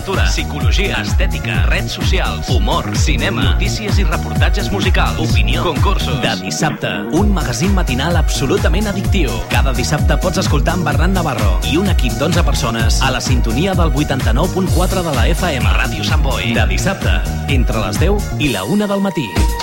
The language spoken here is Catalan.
literatura, psicologia, estètica, redes socials, humor, cinema, notícies i reportatges musicals, opinió, concursos. De Dissabte, un magazín matinal absolutament addictiu. Cada dissabte pots escoltar en Bernat Navarro i un equip d'11 persones a la sintonia del 89.4 de la FM. Ràdio Sant Boi. De dissabte, entre les 10 i la 1 del matí.